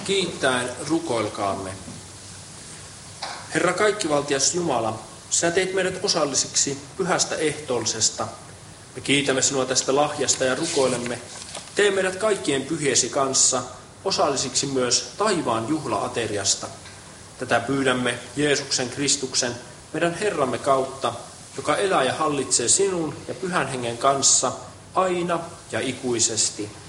Kiittäen rukoilkaamme. Herra kaikkivaltias Jumala, sinä teit meidät osallisiksi pyhästä ehtoollisesta. Me kiitämme sinua tästä lahjasta ja rukoilemme. Tee meidät kaikkien pyhiesi kanssa osallisiksi myös taivaan juhlaateriasta. Tätä pyydämme Jeesuksen Kristuksen, meidän Herramme kautta, joka elää ja hallitsee sinun ja Pyhän Hengen kanssa aina ja ikuisesti.